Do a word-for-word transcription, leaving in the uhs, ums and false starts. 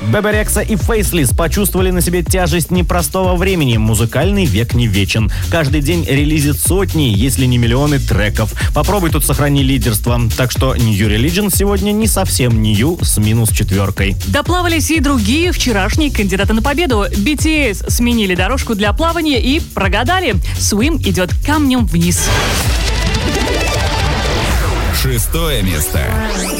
Бебе Рекса и Фейслис почувствовали на себе тяжесть непростого времени. Музыкальный век не вечен. Каждый день релизит сотни, если не миллионы треков. Попробуй тут сохрани лидерство. Так что New Religion сегодня не совсем New с минус четверкой. Доплавались и другие вчерашние кандидаты на победу. би ти эс сменили дорожку для плавания и прогадали. Swim идет камнем вниз. Шестое место.